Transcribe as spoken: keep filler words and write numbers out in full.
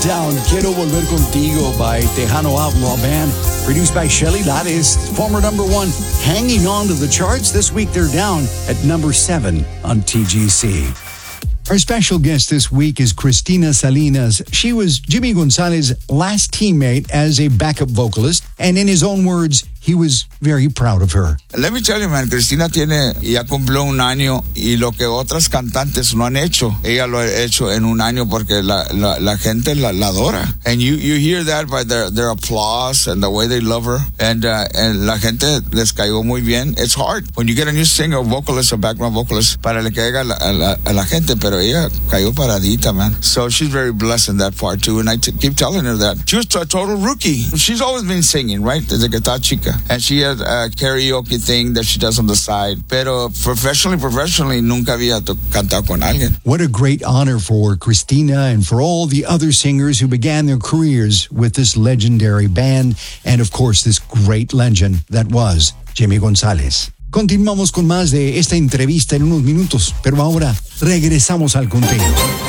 Down, Quiero Volver Contigo by Tejano Outlaw Band, produced by Shelly Lares, former number one, hanging on to the charts. This week they're down at number seven on T G C. Our special guest this week is Cristina Salinas. She was Jimmy Gonzalez's last teammate as a backup vocalist, and in his own words, he was very proud of her. Let me tell you, man, Cristina tiene, ya cumplió un año y lo que otras cantantes no han hecho, ella lo ha hecho en un año porque la, la, la gente la, la adora. And you, you hear that by their, their applause and the way they love her. And, uh, and la gente les cayó muy bien. It's hard when you get a new singer, vocalist, or background vocalist, para le caiga a la, a la, a la gente, pero ella cayó paradita, man. So she's very blessed in that part too. And I t- keep telling her that. She was a total rookie. She's always been singing, right? Desde que estaba chica. And she had a karaoke thing that she does on the side. Pero professionally, professionally, nunca había to- cantado con alguien. What a great honor for Cristina and for all the other singers who began their careers with this legendary band and, of course, this great legend that was Jimmy Gonzalez. Continuamos con más de esta entrevista en unos minutos, pero ahora regresamos al conteo.